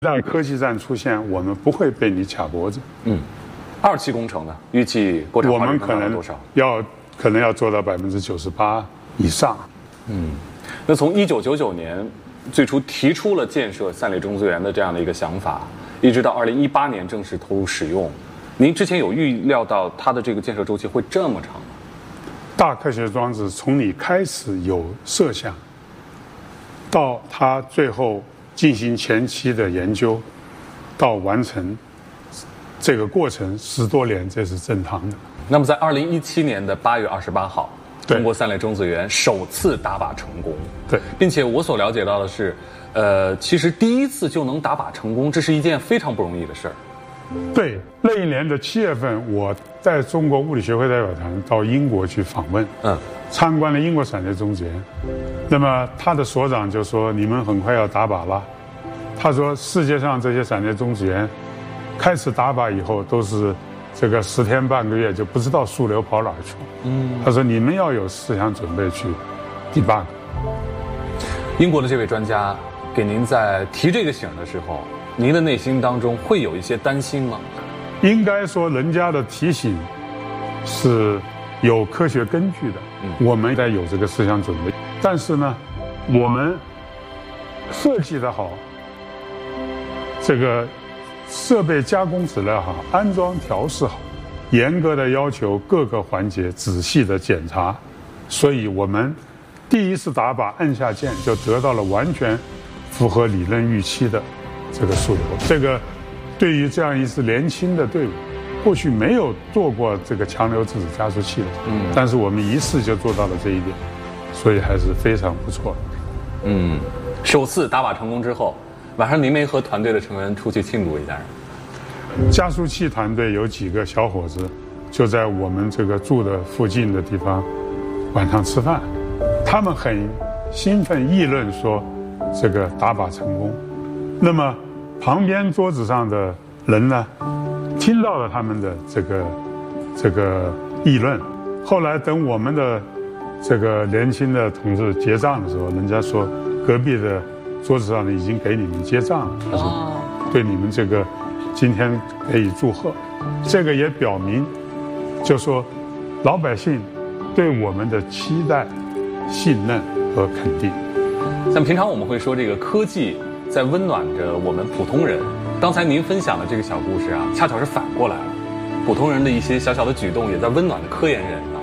旦科技战出现，我们不会被你卡脖子。 二期工程呢，预计国产化率能达到多少？ 可能要做到98%以上。 那从1999年最初提出了建设三里中子源的这样的一个想法，一直到2018年正式投入使用，您之前有预料到它的这个建设周期会这么长吗？ 大科学装置从你开始有设想，到它最后进行前期的研究，到完成这个过程10多年，这是正常的。 那么在2017年的8月28号，中国三里中子源首次打靶成功。 对， 并且我所了解到的是，其实第一次就能打靶成功，这是一件非常不容易的事儿。 对，那一年的7月份，我在中国物理学会代表团到英国去访问，参观了英国闪电中子源。那么他的所长就说：“你们很快要打靶了。”他说：“世界上这些闪电中子源开始打靶以后，都是这个10天半个月就不知道速流跑哪儿去了。”他说：“你们要有思想准备去 debug。” 英国的这位专家给您在提这个醒的时候，您的内心当中会有一些担心吗？ 应该说，人家的提醒是有科学根据的，我们得有这个思想准备。但是呢，我们设计的好，这个设备加工质量好，安装调试好，严格的要求各个环节仔细的检查，所以我们第一次打靶按下键就得到了完全符合理论预期的这个速流。这个对于这样一支年轻的队伍，过去没有做过这个强流质子加速器的，但是我们一次就做到了这一点，所以还是非常不错的。 首次打靶成功之后，晚上您没和团队的成员出去庆祝一下？ 加速器团队有几个小伙子就在我们这个住的附近的地方晚上吃饭，他们很兴奋议论说这个打靶成功。那么旁边桌子上的人呢，听到了他们的这个议论，后来等我们的这个年轻的同志结账的时候，人家说隔壁的桌子上已经给你们结账了，他说对你们这个今天给予祝贺。这个也表明，就说老百姓对我们的期待、信任和肯定。 像平常我们会说这个科技在温暖着我们普通人，刚才您分享的这个小故事啊，恰巧是反过来了，普通人的一些小小的举动也在温暖着科研人啊。